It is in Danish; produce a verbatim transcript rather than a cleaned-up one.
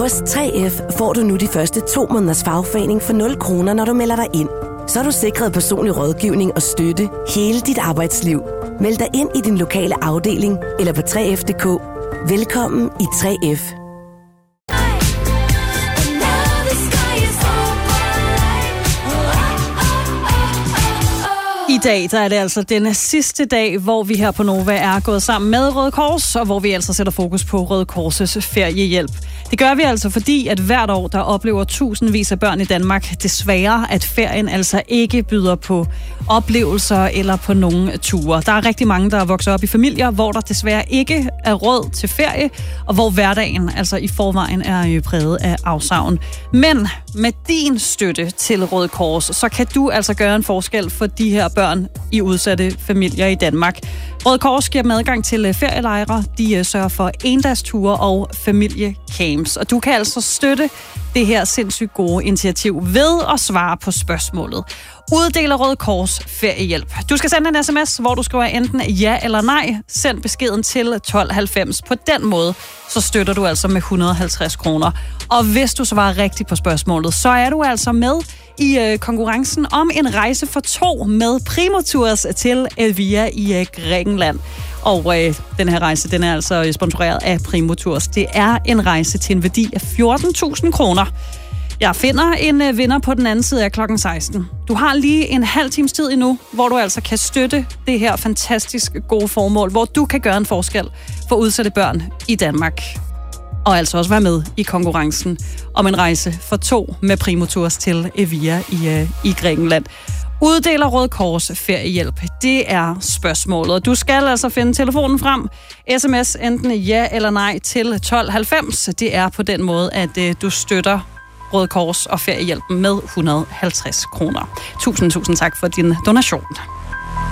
Hos tre F får du nu de første to måneders fagforening for nul kroner, når du melder dig ind. Så er du sikret personlig rådgivning og støtte hele dit arbejdsliv. Meld dig ind i din lokale afdeling eller på tre F punktum d k. Velkommen i tre F. I dag der er det altså den sidste dag, hvor vi her på Nova er gået sammen med Røde Kors, og hvor vi altså sætter fokus på Røde Kors' feriehjælp. Det gør vi altså, fordi at hvert år, der oplever tusindvis af børn i Danmark desværre, at ferien altså ikke byder på oplevelser eller på nogle ture. Der er rigtig mange, der vokser op i familier, hvor der desværre ikke er råd til ferie, og hvor hverdagen altså i forvejen er præget af afsavn. Men med din støtte til Røde Kors, så kan du altså gøre en forskel for de her børn i udsatte familier i Danmark. Røde Kors giver dem adgang til ferielejre, de sørger for endagsture og familiecamps. Og du kan altså støtte det her sindssygt gode initiativ ved at svare på spørgsmålet. Uddeler Røde Kors feriehjælp? Du skal sende en sms, hvor du skriver enten ja eller nej. Send beskeden til tolv halvfems. På den måde, så støtter du altså med et hundrede og halvtreds kroner. Og hvis du svarer rigtigt på spørgsmålet, så er du altså med i øh, konkurrencen om en rejse for to med Primotours til Evia i øh, Grækenland. Og øh, den her rejse, den er altså sponsoreret af Primotours. Det er en rejse til en værdi af fjorten tusind kroner. Jeg finder en øh, vinder på den anden side af klokken seksten. Du har lige en halv times tid endnu, hvor du altså kan støtte det her fantastisk gode formål, hvor du kan gøre en forskel for udsatte børn i Danmark. Og altså også være med i konkurrencen om en rejse for to med Primotours til Evia i, øh, i Grækenland. Uddeler Røde Kors feriehjælp? Det er spørgsmålet. Du skal altså finde telefonen frem. Sms enten ja eller nej til tolv halvfems. Det er på den måde, at øh, du støtter Røde Kors og feriehjælpen med et hundrede og halvtreds kroner. Tusind, tusind tak for din donation.